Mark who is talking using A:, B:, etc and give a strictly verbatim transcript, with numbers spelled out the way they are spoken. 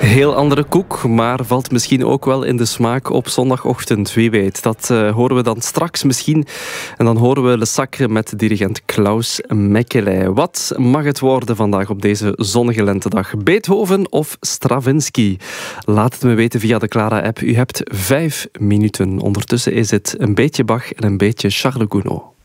A: heel andere koek, maar valt misschien ook wel in de smaak op zondagochtend. Wie weet, dat uh, horen we dan straks misschien. En dan horen we Le Sacre met dirigent Klaus Mekkeley. Wat mag het worden vandaag op deze zonnige lentedag? Beethoven of Stravinsky? Laat het me weten via de Clara-app. U hebt vijf minuten. Ondertussen is het een beetje Bach en een beetje Charles Gounod.